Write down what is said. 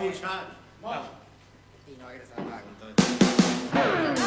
Vamos ya. Vamos. Y no va a querer saber nada con todo esto.